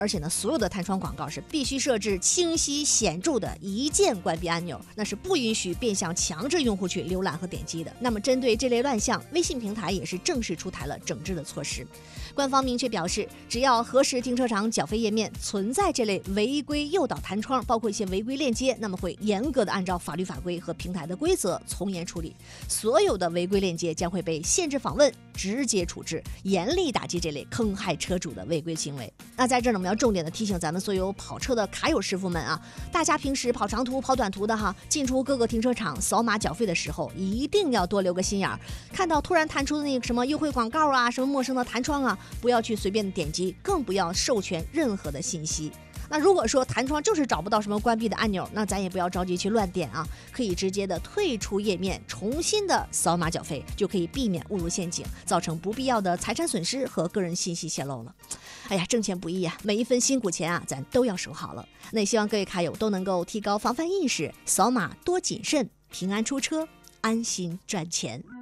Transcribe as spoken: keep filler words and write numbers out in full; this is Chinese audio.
而且呢，所有的弹窗广告是必须设置清晰显著的一键关闭按钮，那是不允许变相强制用户去浏览和点击的。那么针对这类乱象，微信平台也是正式出台了整治的措施。官方明确表示，只要核实停车场缴费页面存在这类违规诱导弹窗，包括一些违规链接，那么会严格的按照法律法规和平台的规则从严处理。所有的违规链接将会被限制访问，直接处置，严厉打击这类坑害车主的违规行为。那在这儿呢，我们要重点的提醒咱们所有跑车的卡友师傅们啊，大家平时跑长途跑短途的哈，进出各个停车场扫码缴费的时候，一定要多留个心眼儿，看到突然弹出的那个什么优惠广告啊，什么陌生的弹窗啊，不要去随便点击，更不要授权任何的信息。那如果说弹窗就是找不到什么关闭的按钮，那咱也不要着急去乱点啊，可以直接的退出页面，重新的扫码缴费，就可以避免误入陷阱，造成不必要的财产损失和个人信息泄露了。哎呀，挣钱不易啊，每一分辛苦钱啊，咱都要守好了。那也希望各位卡友都能够提高防范意识，扫码多谨慎，平安出车，安心赚钱。